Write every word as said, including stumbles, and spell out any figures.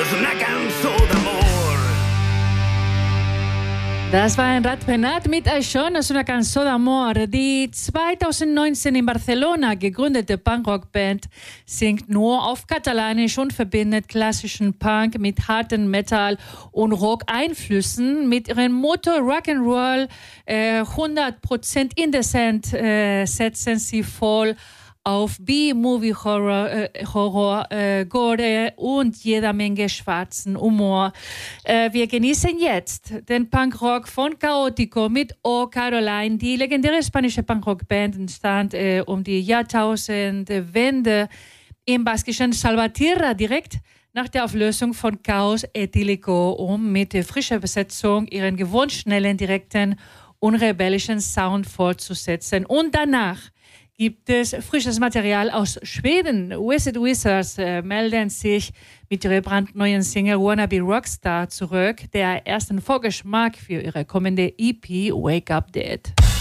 és una cançó d'amor. Das war ein Radpenat mit Aishon aus einer Cançó d'Amor. Die zweitausendneunzehn in Barcelona gegründete Punkrock-Band singt nur auf Katalanisch und verbindet klassischen Punk mit harten Metal- und Rock-Einflüssen. Mit ihrem Motto Rock'n'Roll äh, hundert Prozent indecent äh, setzen sie voll auf B-Movie Horror, äh, Horror äh, Gore und jeder Menge schwarzen Humor. Äh, wir genießen jetzt den Punkrock von Chaotico mit O Caroline. Die legendäre spanische Punkrock-Band entstand äh, um die Jahrtausendwende im baskischen Salvatierra direkt nach der Auflösung von Chaos Etílico, um mit frischer Besetzung ihren gewohnt schnellen, direkten und rebellischen Sound fortzusetzen. Und danach gibt es frisches Material aus Schweden. Wizard Wizards äh, melden sich mit ihrer brandneuen Single Wannabe Rockstar zurück, der ersten Vorgeschmack für ihre kommende E P Wake Up Dead.